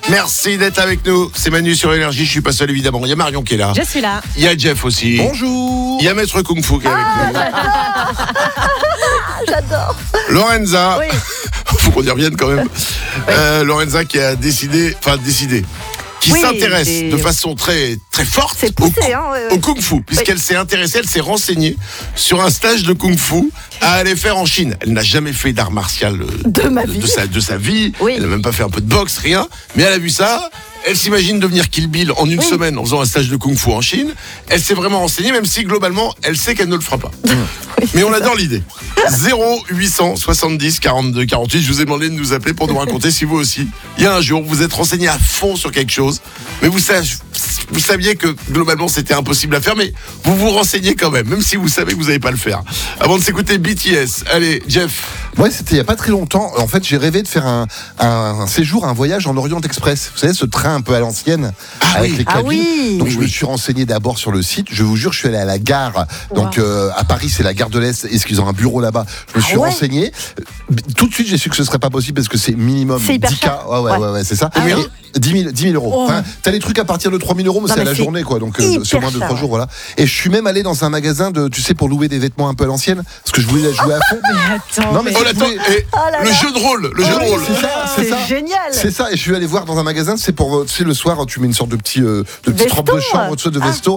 Merci d'être avec nous. C'est Manu sur Énergie. Je suis pas seul évidemment. Il y a Marion qui est là. Je suis là. Il y a Jeff aussi. Bonjour. Il y a Maître Kung Fu qui est avec nous. J'adore. Lorenza. Oui. Faut qu'on y revienne quand même. Lorenza qui a décidé, qui Oui, s'intéresse j'ai- de façon très très forte C'est poussé, hein. au Kung Fu, puisqu'elle s'est intéressée, elle s'est renseignée sur un stage de Kung Fu à aller faire en Chine. Elle n'a jamais fait d'art martial De ma vie. de sa vie. Oui. Elle n'a même pas fait un peu de boxe, rien. Mais elle a vu ça. Elle s'imagine devenir Kill Bill en une semaine en faisant un stage de Kung Fu en Chine. Elle s'est vraiment renseignée, même si globalement, elle sait qu'elle ne le fera pas. Mais on adore l'idée. 0870 42 48. Je vous ai demandé de nous appeler pour nous raconter si vous aussi, il y a un jour, vous êtes renseigné à fond sur quelque chose, mais vous saviez que globalement c'était impossible à faire, mais vous vous renseignez quand même si vous savez que vous n'allez pas le faire. Avant de s'écouter BTS, allez, Jeff. Ouais, c'était il y a pas très longtemps. En fait, j'ai rêvé de faire un séjour, un voyage en Orient Express. Vous savez, ce train un peu à l'ancienne avec les cabines. oui. Donc je me suis renseigné d'abord sur le site. Je vous jure, je suis allé à la gare. Donc à Paris, c'est la gare de l'Est. Est-ce qu'ils ont un bureau là-bas? Je me suis renseigné. Tout de suite, j'ai su que ce serait pas possible parce que c'est minimum C'est hyper 10K. cher. Ouais, c'est ça. Combien? Et 10 000 euros. Oh. Enfin, t'as des trucs à partir de 3 000 euros, mais Non, c'est à mais la c'est journée, quoi. Donc hyper c'est moins de 3 cher, jours, voilà. Et je suis même allé dans un magasin pour louer des vêtements un peu à l'ancienne, parce que je voulais jouer à fond. Attends, Non, mais Oh, je attends, voulais- et là le là. jeu de rôle, le jeu de rôle. C'est ça. Génial. C'est ça, et je suis allé voir dans un magasin, c'est pour, tu sais, le soir, tu mets une sorte de petite robe de Vesto. chambre, tu sais, de vesto.